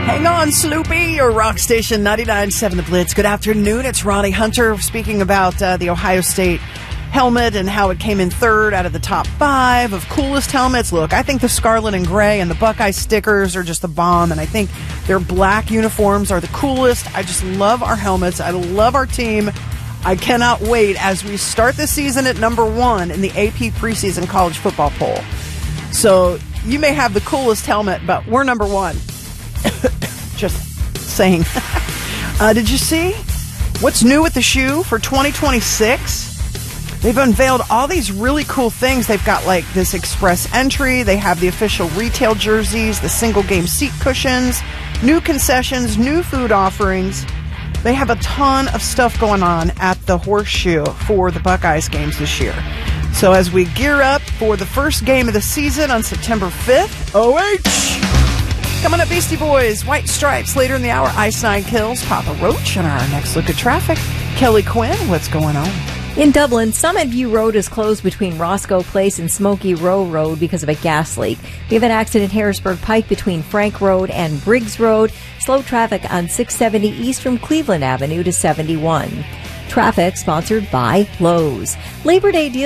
Hang on, Sloopy, your rock station 99.7 The Blitz. Good afternoon. It's Ronnie Hunter speaking about the Ohio State helmet and how it came in third out of the top 5 of coolest helmets. Look, I think the scarlet and gray and the Buckeye stickers are just the bomb, and I think their black uniforms are the coolest. I just love our helmets. I love our team. I cannot wait as we start the season at number 1 in the AP preseason college football poll. So you may have the coolest helmet, but we're number 1. Just saying. Did you see what's new with the shoe for 2026? They've unveiled all these really cool things. They've got like this express entry. They have the official retail jerseys, the single game seat cushions, new concessions, new food offerings. They have a ton of stuff going on at the Horseshoe for the Buckeyes games this year. So as we gear up for the first game of the season on September 5th, OH! Coming up, Beastie Boys, White Stripes. Later in the hour, Ice Nine Kills, Papa Roach. And our next look at traffic, Kelly Quinn, what's going on? In Dublin, Summit View Road is closed between Roscoe Place and Smoky Row Road because of a gas leak. We have an accident Harrisburg Pike between Frank Road and Briggs Road. Slow traffic on 670 east from Cleveland Avenue to 71. Traffic sponsored by Lowe's. Labor Day deal